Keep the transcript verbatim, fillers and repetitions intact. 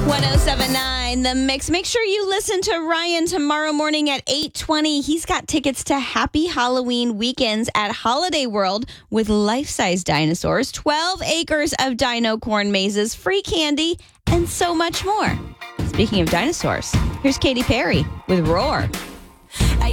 one oh seven point nine The Mix. Make sure you listen to Ryan tomorrow morning at eight twenty. He's got tickets to Happy Halloween weekends at Holiday World with life-size dinosaurs, twelve acres of dino corn mazes, free candy, and so much more. Speaking of dinosaurs, here's Katy Perry with Roar.